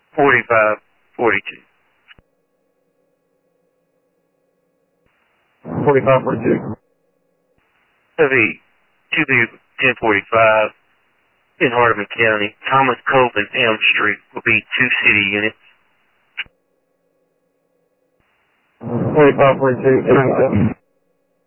4542. 4542. That'll be 1045 in Hardeman County. Thomas Cove and Elm Street will be 2 city units. 4542.